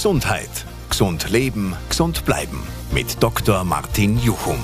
Gesundheit. Gesund leben, gesund bleiben. Mit Dr. Martin Juchum.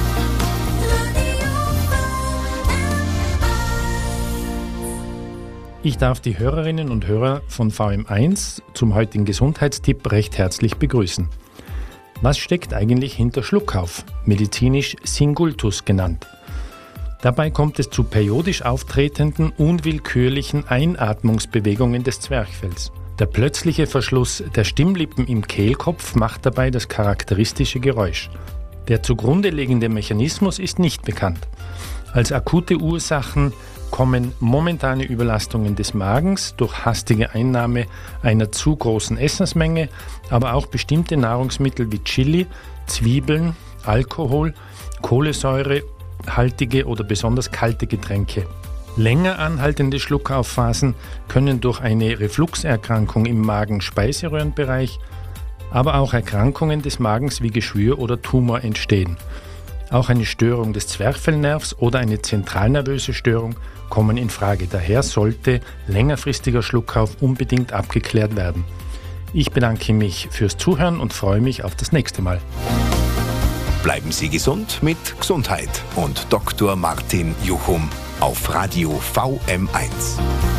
Ich darf die Hörerinnen und Hörer von VM1 zum heutigen Gesundheitstipp recht herzlich begrüßen. Was steckt eigentlich hinter Schluckauf, medizinisch Singultus genannt? Dabei kommt es zu periodisch auftretenden, unwillkürlichen Einatmungsbewegungen des Zwerchfells. Der plötzliche Verschluss der Stimmlippen im Kehlkopf macht dabei das charakteristische Geräusch. Der zugrunde liegende Mechanismus ist nicht bekannt. Als akute Ursachen kommen momentane Überlastungen des Magens durch hastige Einnahme einer zu großen Essensmenge, aber auch bestimmte Nahrungsmittel wie Chili, Zwiebeln, Alkohol, kohlensäurehaltige oder besonders kalte Getränke. Länger anhaltende Schluckauffphasen können durch eine Refluxerkrankung im Magen-Speiseröhrenbereich, aber auch Erkrankungen des Magens wie Geschwür oder Tumor entstehen. Auch eine Störung des Zwerchfellnervs oder eine zentralnervöse Störung kommen in Frage. Daher sollte längerfristiger Schluckauf unbedingt abgeklärt werden. Ich bedanke mich fürs Zuhören und freue mich auf das nächste Mal. Bleiben Sie gesund mit Gesundheit und Dr. Martin Juchum auf Radio VM1.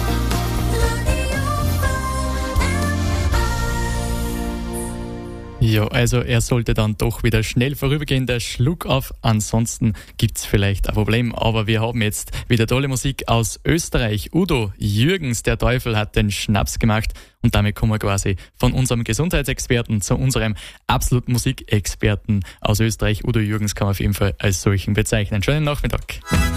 Ja, also er sollte dann doch wieder schnell vorübergehen, der Schluckauf. Ansonsten gibt's vielleicht ein Problem. Aber wir haben jetzt wieder tolle Musik aus Österreich. Udo Jürgens, der Teufel, hat den Schnaps gemacht. Und damit kommen wir quasi von unserem Gesundheitsexperten zu unserem absoluten Musikexperten aus Österreich. Udo Jürgens kann man auf jeden Fall als solchen bezeichnen. Schönen Nachmittag.